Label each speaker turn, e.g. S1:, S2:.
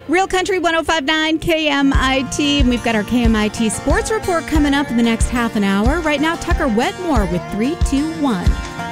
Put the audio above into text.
S1: Real Country 105.9 KMIT. And we've got our KMIT Sports Report coming up in the next half an hour. Right now, Tucker Wetmore with 3-2-1.